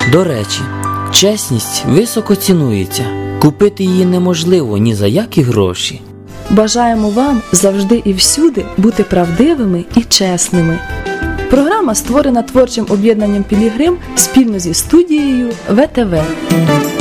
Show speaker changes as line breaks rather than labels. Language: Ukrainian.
До речі, чесність високо цінується. Купити її неможливо ні за які гроші.
Бажаємо вам завжди і всюди бути правдивими і чесними. Програма створена творчим об'єднанням «Пілігрим» спільно зі студією ВТВ.